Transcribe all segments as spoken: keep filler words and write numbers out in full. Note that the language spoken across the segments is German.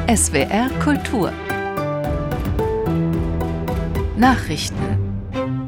S W R Kultur Nachrichten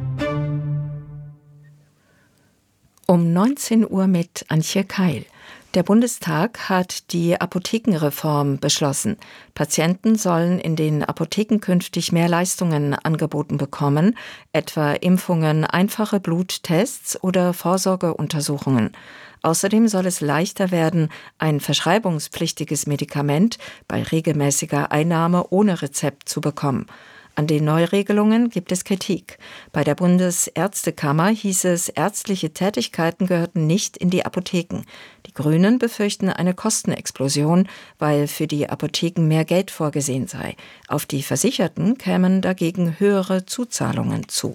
um neunzehn Uhr mit Antje Keil. Der Bundestag hat die Apothekenreform beschlossen. Patienten sollen in den Apotheken künftig mehr Leistungen angeboten bekommen, etwa Impfungen, einfache Bluttests oder Vorsorgeuntersuchungen. Außerdem soll es leichter werden, ein verschreibungspflichtiges Medikament bei regelmäßiger Einnahme ohne Rezept zu bekommen. An den Neuregelungen gibt es Kritik. Bei der Bundesärztekammer hieß es, ärztliche Tätigkeiten gehörten nicht in die Apotheken. Die Grünen befürchten eine Kostenexplosion, weil für die Apotheken mehr Geld vorgesehen sei. Auf die Versicherten kämen dagegen höhere Zuzahlungen zu.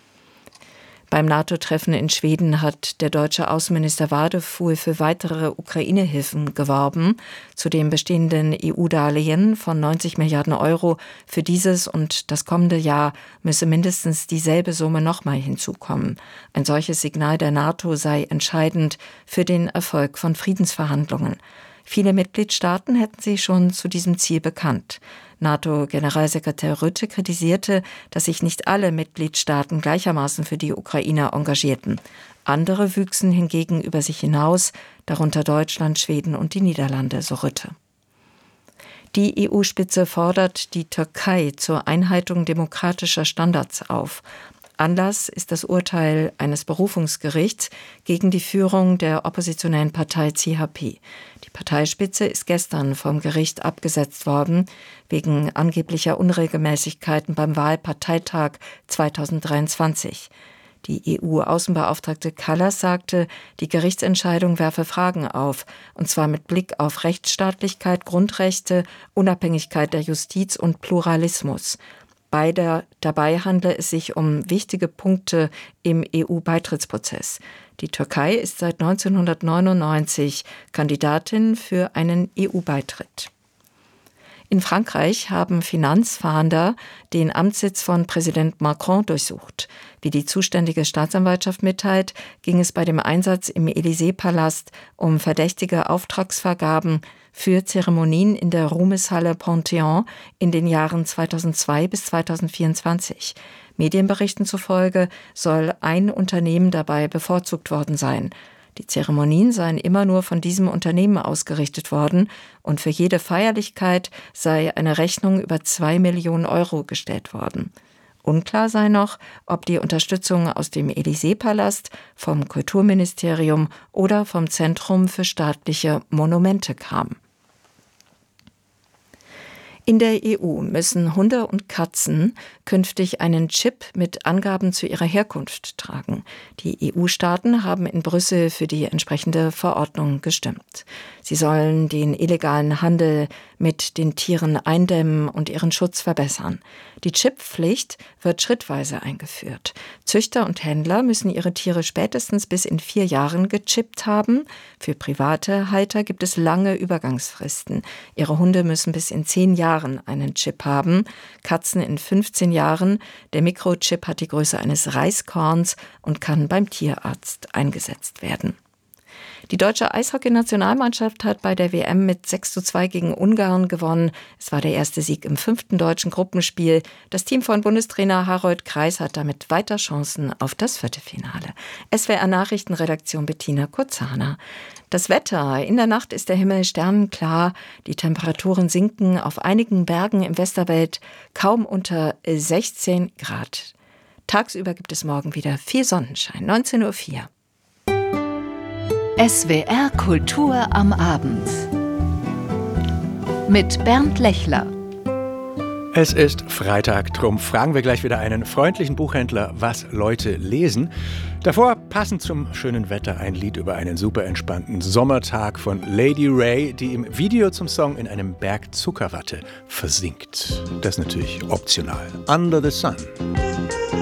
Beim NATO-Treffen in Schweden hat der deutsche Außenminister Wadefuhl für weitere Ukraine-Hilfen geworben. Zu dem bestehenden E U-Darlehen von neunzig Milliarden Euro für dieses und das kommende Jahr müsse mindestens dieselbe Summe nochmal hinzukommen. Ein solches Signal der NATO sei entscheidend für den Erfolg von Friedensverhandlungen. Viele Mitgliedstaaten hätten sich schon zu diesem Ziel bekannt. NATO-Generalsekretär Rutte kritisierte, dass sich nicht alle Mitgliedstaaten gleichermaßen für die Ukraine engagierten. Andere wüchsen hingegen über sich hinaus, darunter Deutschland, Schweden und die Niederlande, so Rutte. Die E U-Spitze fordert die Türkei zur Einhaltung demokratischer Standards auf. Anlass ist das Urteil eines Berufungsgerichts gegen die Führung der oppositionellen Partei C H P. Die Parteispitze ist gestern vom Gericht abgesetzt worden, wegen angeblicher Unregelmäßigkeiten beim Wahlparteitag zweitausenddreiundzwanzig. Die E U-Außenbeauftragte Kallas sagte, die Gerichtsentscheidung werfe Fragen auf, und zwar mit Blick auf Rechtsstaatlichkeit, Grundrechte, Unabhängigkeit der Justiz und Pluralismus. Beide, dabei handle es sich um wichtige Punkte im E U-Beitrittsprozess. Die Türkei ist seit neunzehnhundertneunundneunzig Kandidatin für einen E U-Beitritt. In Frankreich haben Finanzfahnder den Amtssitz von Präsident Macron durchsucht. Wie die zuständige Staatsanwaltschaft mitteilt, ging es bei dem Einsatz im Élysée-Palast um verdächtige Auftragsvergaben für Zeremonien in der Ruhmeshalle Panthéon in den Jahren zweitausendzwei bis zweitausendvierundzwanzig. Medienberichten zufolge soll ein Unternehmen dabei bevorzugt worden sein. Die Zeremonien seien immer nur von diesem Unternehmen ausgerichtet worden und für jede Feierlichkeit sei eine Rechnung über zwei Millionen Euro gestellt worden. Unklar sei noch, ob die Unterstützung aus dem Élysée-Palast, vom Kulturministerium oder vom Zentrum für staatliche Monumente kam. In der E U müssen Hunde und Katzen künftig einen Chip mit Angaben zu ihrer Herkunft tragen. Die E U-Staaten haben in Brüssel für die entsprechende Verordnung gestimmt. Sie sollen den illegalen Handel mit den Tieren eindämmen und ihren Schutz verbessern. Die Chipppflicht wird schrittweise eingeführt. Züchter und Händler müssen ihre Tiere spätestens bis in vier Jahren gechippt haben. Für private Halter gibt es lange Übergangsfristen. Ihre Hunde müssen bis in zehn Jahren einen Chip haben, Katzen in fünfzehn Jahren. Der Mikrochip hat die Größe eines Reiskorns und kann beim Tierarzt eingesetzt werden. Die deutsche Eishockey-Nationalmannschaft hat bei der W M mit sechs zu zwei gegen Ungarn gewonnen. Es war der erste Sieg im fünften deutschen Gruppenspiel. Das Team von Bundestrainer Harold Kreis hat damit weiter Chancen auf das Viertelfinale. S W R-Nachrichtenredaktion Bettina Kurzahner. Das Wetter. In der Nacht ist der Himmel sternenklar. Die Temperaturen sinken auf einigen Bergen im Westerwald kaum unter sechzehn Grad. Tagsüber gibt es morgen wieder viel Sonnenschein. neunzehn Uhr vier. S W R Kultur am Abend mit Bernd Lechler. Es ist Freitag, drum fragen wir gleich wieder einen freundlichen Buchhändler, was Leute lesen. Davor passend zum schönen Wetter ein Lied über einen super entspannten Sommertag von Lady Ray, die im Video zum Song in einem Berg Zuckerwatte versinkt. Das ist natürlich optional. Under the Sun.